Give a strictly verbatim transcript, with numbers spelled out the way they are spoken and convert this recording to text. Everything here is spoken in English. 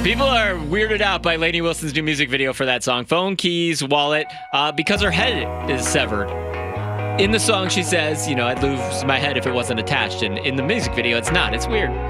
People are weirded out by Lainey Wilson's new music video for that song, Phone, Keys, Wallet, uh, because her head is severed. In the song, she says, you know, I'd lose my head if it wasn't attached. And in the music video, it's not. It's weird.